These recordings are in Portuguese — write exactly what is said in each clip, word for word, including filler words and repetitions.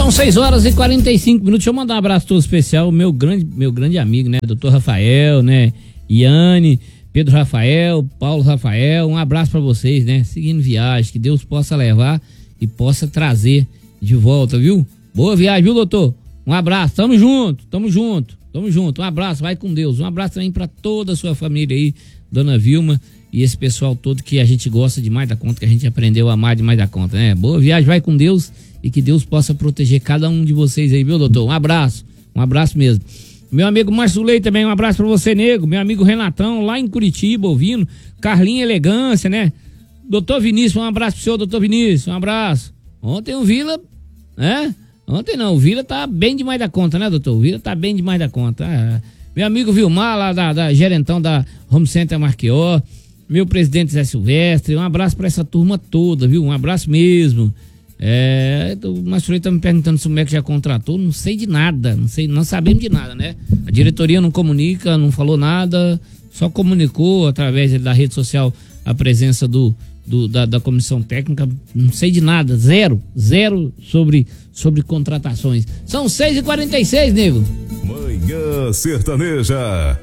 São seis horas e quarenta e cinco minutos. Deixa eu mandar um abraço todo especial ao meu grande, meu grande amigo, né? doutor Rafael, né? Iane, Pedro Rafael, Paulo Rafael. Um abraço pra vocês, né? Seguindo viagem, que Deus possa levar e possa trazer de volta, viu? Boa viagem, viu, doutor? Um abraço, tamo junto, tamo junto, tamo junto. Um abraço, vai com Deus. Um abraço também pra toda a sua família aí, dona Vilma e esse pessoal todo que a gente gosta demais da conta, que a gente aprendeu a amar demais da conta, né? Boa viagem, vai com Deus e que Deus possa proteger cada um de vocês aí, viu, doutor? Um abraço, um abraço mesmo. Meu amigo Márcio Leite também, um abraço pra você, nego. Meu amigo Renatão, lá em Curitiba, ouvindo. Carlinha Elegância, né? Doutor Vinícius, um abraço pro senhor, doutor Vinícius, um abraço. Ontem o Vila, né? Ontem não, o Vila tá bem demais da conta, né, doutor? O Vila tá bem demais da conta. Ah, meu amigo Vilmar, lá da, da gerentão da Home Center Marqueó. Meu presidente Zé Silvestre, um abraço pra essa turma toda, viu? Um abraço mesmo. É, o Márcio tá me perguntando se o M E C já contratou, não sei de nada, não sei, não sabemos de nada, né? A diretoria não comunica, não falou nada, só comunicou através da rede social a presença do, do da, da comissão técnica, não sei de nada, zero, zero sobre, sobre contratações. São seis e quarenta e seis, nego. Manhã Sertaneja.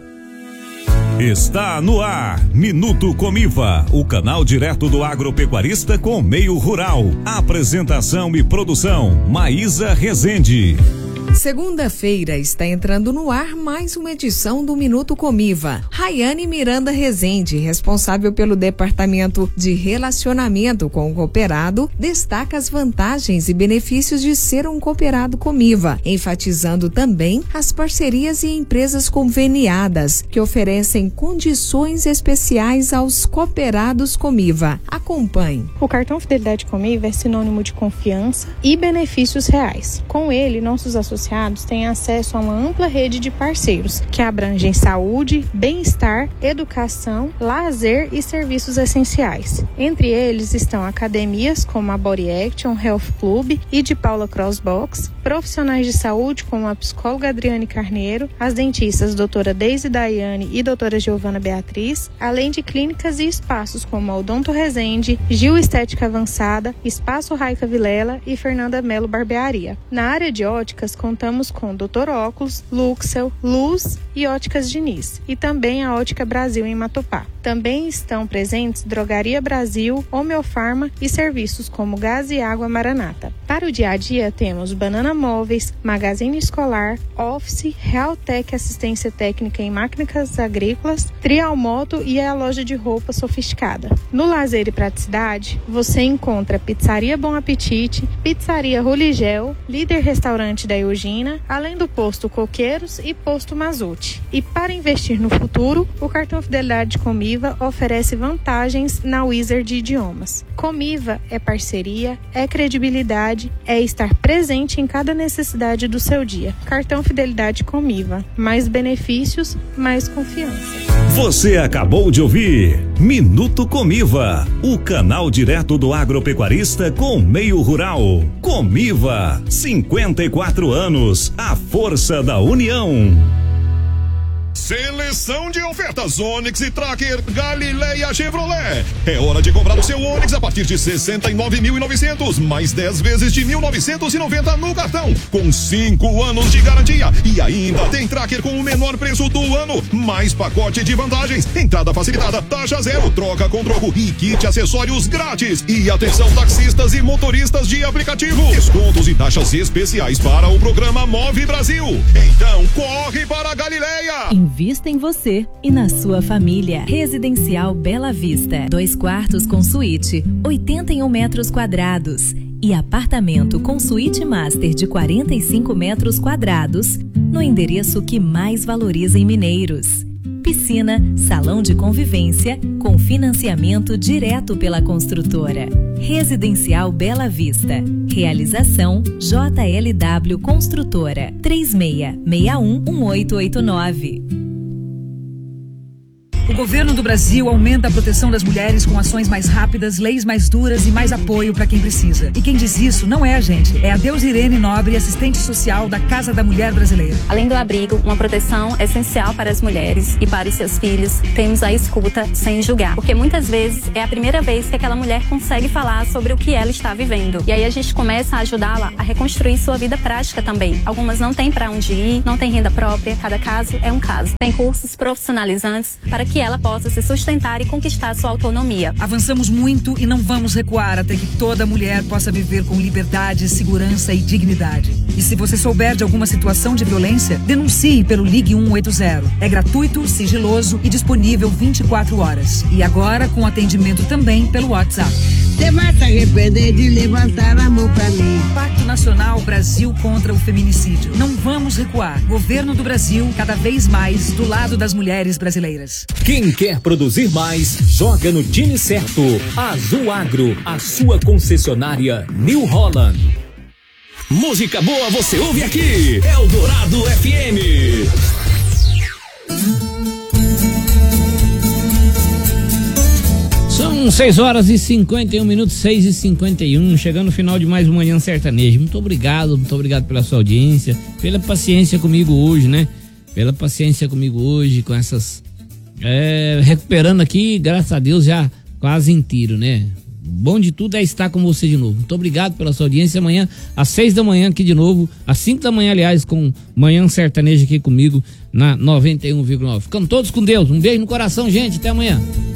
Está no ar, Minuto Comiva, o canal direto do agropecuarista com meio rural. Apresentação e produção, Maísa Rezende. Segunda-feira está entrando no ar mais uma edição do Minuto Comiva. Rayane Miranda Rezende, responsável pelo Departamento de Relacionamento com o Cooperado, destaca as vantagens e benefícios de ser um cooperado Comiva, enfatizando também as parcerias e empresas conveniadas que oferecem condições especiais aos cooperados Comiva. Acompanhe. O cartão Fidelidade Comiva é sinônimo de confiança e benefícios reais. Com ele, nossos associados têm acesso a uma ampla rede de parceiros que abrangem saúde, bem-estar, educação, lazer e serviços essenciais. Entre eles estão academias como a Body Action, Health Club e de Paula Crossbox, profissionais de saúde como a psicóloga Adriane Carneiro, as dentistas doutora Deise Daiane e doutora Giovana Beatriz, além de clínicas e espaços como a Odonto Rezende, Gil Estética Avançada, Espaço Raica Vilela e Fernanda Melo Barbearia. Na área de óticas, contamos com doutor Óculos, Luxel, Luz e Óticas Diniz, e também a Ótica Brasil em Matopá. Também estão presentes Drogaria Brasil, Homeofarma e serviços como gás e água Maranata. Para o dia a dia temos Banana Móveis, Magazine Escolar, Office, Realtec Assistência Técnica em Máquinas Agrícolas, Trial Moto e a loja de roupa sofisticada. No lazer e praticidade, você encontra Pizzaria Bom Apetite, Pizzaria Roligel, Líder Restaurante da Eugina, além do Posto Coqueiros e Posto Mazute. E para investir no futuro, o cartão Fidelidade Comiva oferece vantagens na Wizard de Idiomas. Comiva é parceria, é credibilidade, é estar presente em cada necessidade do seu dia. Cartão Fidelidade Comiva. Mais benefícios, mais confiança. Você acabou de ouvir Minuto Comiva, o canal direto do agropecuarista com meio rural. Comiva, cinquenta e quatro anos, a força da união. Seleção de ofertas Onix e Tracker Galileia Chevrolet. É hora de comprar o seu Onix a partir de sessenta e nove mil e novecentos, mais dez vezes de mil novecentos e noventa no cartão, com cinco anos de garantia. E ainda tem Tracker com o menor preço do ano, mais pacote de vantagens, entrada facilitada, taxa zero, troca com troco e kit acessórios grátis. E atenção taxistas e motoristas de aplicativo, descontos e taxas especiais para o programa Move Brasil. Então corre para a Galileia. Invista em você e na sua família. Residencial Bela Vista. Dois quartos com suíte, oitenta e um metros quadrados. E apartamento com suíte master de quarenta e cinco metros quadrados, no endereço que mais valoriza em Mineiros. Piscina, salão de convivência, com financiamento direto pela construtora. Residencial Bela Vista. Realização J L W Construtora. três seis seis um, um oito oito nove. O governo do Brasil aumenta a proteção das mulheres com ações mais rápidas, leis mais duras e mais apoio para quem precisa. E quem diz isso não é a gente, é a Deus Irene Nobre, assistente social da Casa da Mulher Brasileira. Além do abrigo, uma proteção essencial para as mulheres e para os seus filhos, temos a escuta sem julgar. Porque muitas vezes é a primeira vez que aquela mulher consegue falar sobre o que ela está vivendo. E aí a gente começa a ajudá-la a reconstruir sua vida prática também. Algumas não têm para onde ir, não têm renda própria, cada caso é um caso. Tem cursos profissionalizantes para que ela possa se sustentar e conquistar sua autonomia. Avançamos muito e não vamos recuar até que toda mulher possa viver com liberdade, segurança e dignidade. E se você souber de alguma situação de violência, denuncie pelo Ligue um oito zero. É gratuito, sigiloso e disponível vinte e quatro horas. E agora com atendimento também pelo WhatsApp. Você vai se arrepender de levantar a mão pra mim. Pacto Nacional Brasil contra o Feminicídio. Não vamos recuar. Governo do Brasil, cada vez mais do lado das mulheres brasileiras. Quem quer produzir mais, joga no time certo. Azul Agro, a sua concessionária New Holland. Música boa você ouve aqui. Eldorado F M. São seis horas e cinquenta e um minutos, seis e cinquenta e um, chegando no final de mais uma Manhã Sertaneja. Muito obrigado, muito obrigado pela sua audiência, pela paciência comigo hoje, né? Pela paciência comigo hoje, com essas... É, recuperando aqui, graças a Deus, já quase inteiro, né? Bom de tudo é estar com você de novo. Muito obrigado pela sua audiência. Amanhã, às seis da manhã, aqui de novo, às cinco da manhã, aliás, com Manhã Sertaneja aqui comigo na noventa e um vírgula nove. Ficamos todos com Deus. Um beijo no coração, gente. Até amanhã.